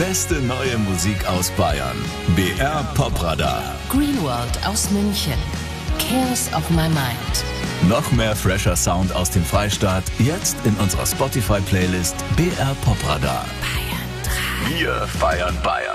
beste neue Musik aus Bayern. BR Popradar. Greenworld aus München. Cares of My Mind. Noch mehr fresher Sound aus dem Freistaat, jetzt in unserer Spotify-Playlist BR Popradar. Bayern 3. Wir feiern Bayern.